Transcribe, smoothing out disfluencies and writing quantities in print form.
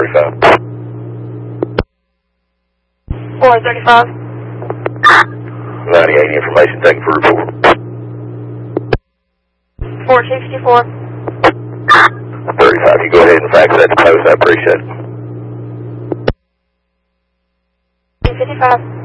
435. 435. 98 information taken for report. 464. 35. You go ahead and fax that to post. I appreciate it. 255.